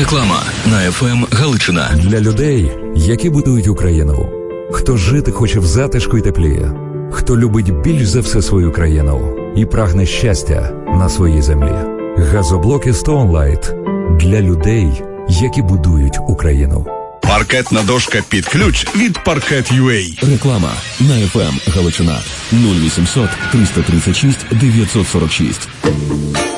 Реклама на ФМ Галичина. Для людей, які будують Україну. Хто жити хоче в затишку й теплі. Хто любить більш за все свою країну і прагне щастя на своїй землі. Газоблоки Stone Light для людей, які будують Україну. Паркетна дошка під ключ від Parquet.ua. Реклама на ФМ Галичина 0800 336 946.